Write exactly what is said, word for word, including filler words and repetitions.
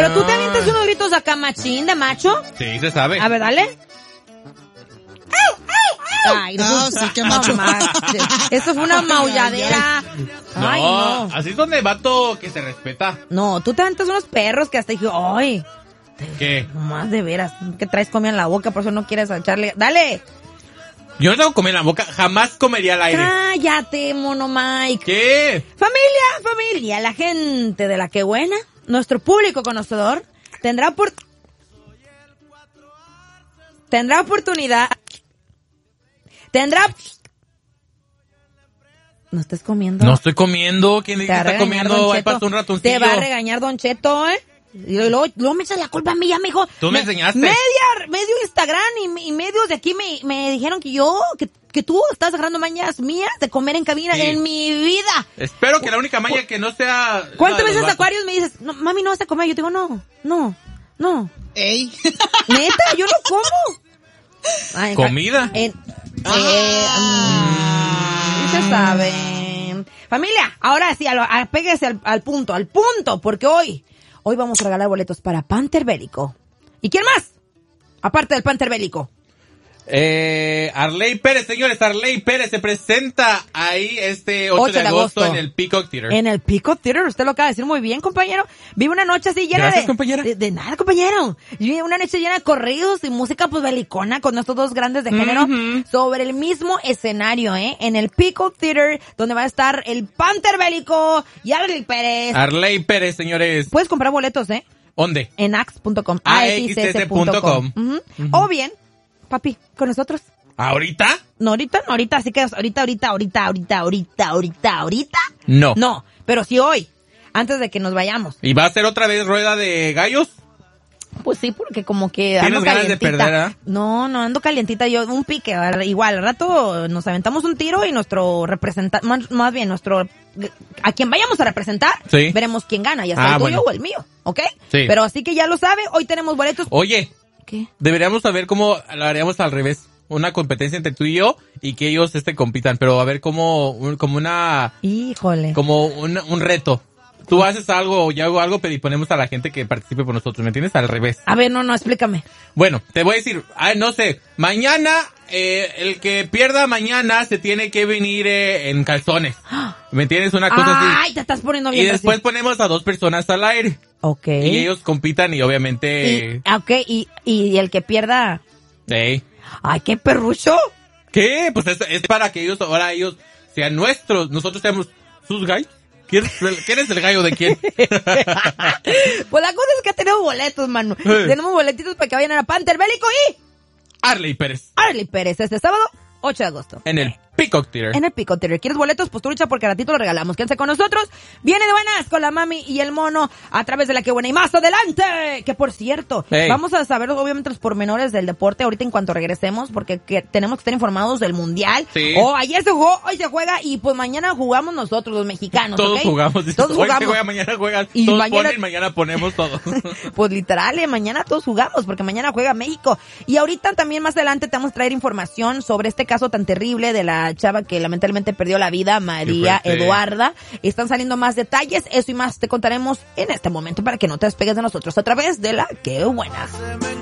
Pero tú te avientas unos gritos acá machín de macho. Sí, se sabe. A ver, dale. Ay, no, sí, qué macho. No, esto fue una maulladera. No, Ay, no. así es donde vato que se respeta. No, tú te aventas unos perros que hasta dije, ay. ¿Qué? Más de veras, que traes comida en la boca, por eso no quieres echarle. ¡Dale! Yo no tengo comida en la boca, jamás comería al aire. Cállate, mono Mike. ¿Qué? Familia, familia, la gente de la que buena, nuestro público conocedor, tendrá por... tendrá oportunidad... Tendrá... No estés comiendo. No estoy comiendo. ¿Quién dice que está comiendo? Ahí pasó un ratoncillo. Te va a regañar Don Cheto, ¿eh? Y luego, luego me echas la culpa a mí, ya me dijo. Tú me, me enseñaste. Media, medio Instagram y, y medios de aquí me, me dijeron que yo, que, que tú estás agarrando mañas mías de comer en cabina. Sí. En mi vida. Espero que la única maña que no sea... ¿Cuántas veces Acuarios me dices, no, mami, no vas a comer? Yo te digo, no, no, no. Ey. Neta, yo no como. Ay, ¿comida? En, ah. eh, um, se sabe. Familia, ahora sí, apéguese al, al punto, al punto, porque hoy, hoy vamos a regalar boletos para Panther Bélico. ¿Y quién más? Aparte del Panther Bélico. Eh, Arley Pérez, señores, Arley Pérez se presenta ahí este ocho de agosto en el Peacock Theater. En el Peacock Theater, usted lo acaba de decir muy bien, compañero. Vive una noche así llena Gracias, de, compañera. de... De nada, compañero. Vive una noche llena de corridos y música pues belicona con estos dos grandes de género uh-huh. sobre el mismo escenario, ¿eh? En el Peacock Theater, donde va a estar el Panther Bélico y Arley Pérez. Arley Pérez, señores. Puedes comprar boletos, ¿eh? ¿Dónde? En ax punto com. A X S punto com. Uh-huh. Uh-huh. O bien... Papi, ¿con nosotros? ¿Ahorita? No, ahorita, no, ahorita, así que ahorita, ahorita, ahorita, ahorita, ahorita, ahorita, ahorita. No. No, pero sí hoy, antes de que nos vayamos. ¿Y va a ser otra vez rueda de gallos? Pues sí, porque como que ando ¿Tienes ganas calientita. de perder, eh? No, no, ando calientita yo, un pique, igual, al rato nos aventamos un tiro y nuestro representante, más, más bien nuestro, a quien vayamos a representar, sí. veremos quién gana, ya sea ah, el tuyo bueno. o el mío, ¿ok? Sí. Pero así que ya lo sabe, hoy tenemos boletos. Oye. ¿Qué? Deberíamos saber cómo lo haríamos al revés. Una competencia entre tú y yo y que ellos este compitan, pero a ver cómo un, como una híjole como un, un reto. Tú haces algo o yo hago algo, pero y ponemos a la gente que participe por nosotros, ¿me entiendes? Al revés. A ver, no, no, explícame. Bueno, te voy a decir, ay, no sé, mañana eh, el que pierda mañana se tiene que venir eh, en calzones. ¿Me entiendes? Una cosa ay, así. Ay, te estás poniendo bien. Y después así. Ponemos a dos personas al aire. Okay. Y ellos compitan y obviamente... Y, ok, y, y el que pierda... Hey. Ay, qué perrucho. ¿Qué? Pues es, es para que ellos, ahora ellos sean nuestros, nosotros seamos sus gallos. ¿Quién, ¿Quién es el gallo de quién? Pues la cosa es que tenemos boletos, mano. Sí. Tenemos boletitos para que vayan a Panther Bélico y... Arley Pérez. Arley Pérez, este sábado, ocho de agosto. En el Peacock Theater. En el Peacock Theater. ¿Quieres boletos? Pues tú lucha porque a ratito lo regalamos. Quédense con nosotros. Viene de buenas con la mami y el mono a través de la que buena y más adelante. Que por cierto, hey. vamos a saber obviamente los pormenores del deporte ahorita en cuanto regresemos porque que tenemos que estar informados del mundial. Sí. Oh, ayer se jugó, hoy se juega y pues mañana jugamos nosotros los mexicanos. Todos ¿okay? jugamos. Todos hoy jugamos. se juega, mañana juegan. Y todos mañana... ponen, mañana ponemos todo. Pues literal, eh, mañana todos jugamos porque mañana juega México. Y ahorita también más adelante te vamos a traer información sobre este caso tan terrible de la chava que lamentablemente perdió la vida, María Eduarda. Están saliendo más detalles, eso y más te contaremos en este momento para que no te despegues de nosotros a través de la que buena.